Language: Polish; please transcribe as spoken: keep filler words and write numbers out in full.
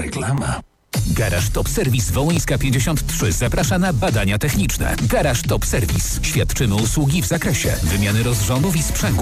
reklama. Garaż Top Service Wołyńska pięćdziesiąt trzy zaprasza na badania techniczne. Garaż Top Service. Świadczymy usługi w zakresie wymiany rozrządów i sprzęgła.